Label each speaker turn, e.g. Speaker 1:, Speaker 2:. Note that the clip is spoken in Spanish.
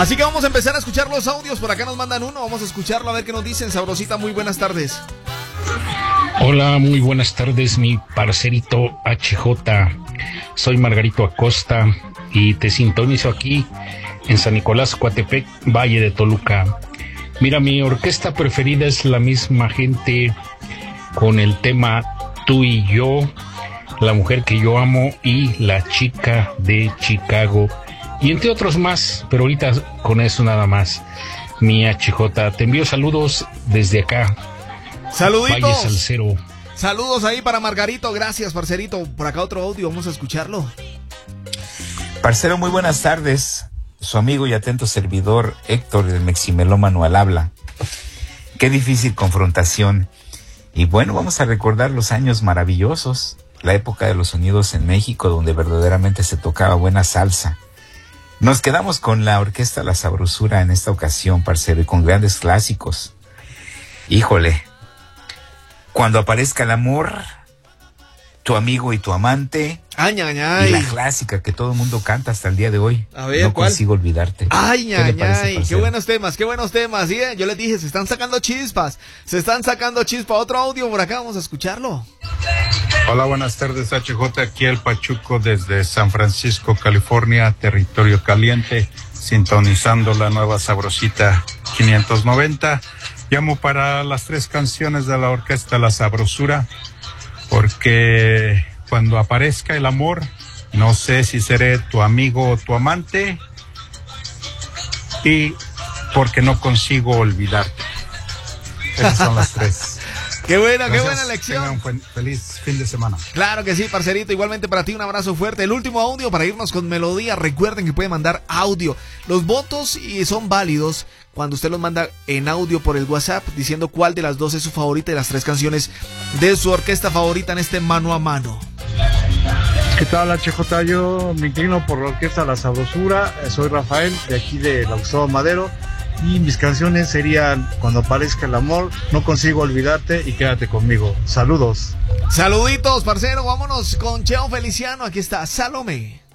Speaker 1: Así que vamos a empezar a escuchar los audios. Por acá nos mandan uno, vamos a escucharlo a ver qué nos dicen. Sabrosita, muy buenas tardes.
Speaker 2: Hola, muy buenas tardes, mi parcerito HJ. Soy Margarito Acosta y te sintonizo aquí en San Nicolás, Coatepec, Valle de Toluca. Mira, mi orquesta preferida es La Misma Gente, con el tema Tú y Yo, La Mujer que Yo Amo y La Chica de Chicago, y entre otros más, pero ahorita con eso nada más. Mi HJ, te envío saludos desde acá.
Speaker 1: Saluditos.
Speaker 2: Valle Salcero.
Speaker 1: Saludos ahí para Margarito, gracias, parcerito. Por acá otro audio, vamos a escucharlo.
Speaker 3: Parcero, muy buenas tardes. Su amigo y atento servidor Héctor del Meximelómano al habla. Qué difícil confrontación. Y bueno, vamos a recordar los años maravillosos, la época de los sonidos en México, donde verdaderamente se tocaba buena salsa. Nos quedamos con la orquesta La Sabrosura en esta ocasión, parcero, y con grandes clásicos. Híjole, Cuando Aparezca el Amor, Tu Amigo y Tu Amante,
Speaker 1: ay, ay, ay.
Speaker 3: y la clásica que todo el mundo canta hasta el día de hoy,
Speaker 1: a ver,
Speaker 3: No
Speaker 1: ¿cuál?
Speaker 3: Consigo Olvidarte.
Speaker 1: Ay, ay, ay, qué
Speaker 3: parcero?
Speaker 1: buenos temas, ¿sí? Yo les dije, se están sacando chispas, otro audio por acá, vamos a escucharlo.
Speaker 4: Hola, buenas tardes, HJ, aquí el Pachuco desde San Francisco, California, territorio caliente, sintonizando la nueva Sabrosita 590. Llamo para las 3 canciones de la orquesta La Sabrosura, porque cuando aparezca el amor, no sé si seré tu amigo o tu amante, y porque no consigo olvidarte. Esas son las 3.
Speaker 1: Qué buena,
Speaker 4: Gracias,
Speaker 1: qué buena lección.
Speaker 4: tengan un feliz fin de semana.
Speaker 1: Claro que sí, parcerito, igualmente para ti un abrazo fuerte. El último audio para irnos con melodía. Recuerden que pueden mandar audio. Los votos son válidos cuando usted los manda en audio por el WhatsApp, diciendo cuál de las 2 es su favorita y las 3 canciones de su orquesta favorita en este mano a mano.
Speaker 5: ¿Qué tal, HJ? Yo me inclino por la orquesta La Sabrosura. Soy Rafael, de aquí de la Gustavo Madero. Y mis canciones serían Cuando Aparezca el Amor, No Consigo Olvidarte y Quédate Conmigo. Saludos.
Speaker 1: Saluditos, parcero. Vámonos con Cheo Feliciano. Aquí está Salomé.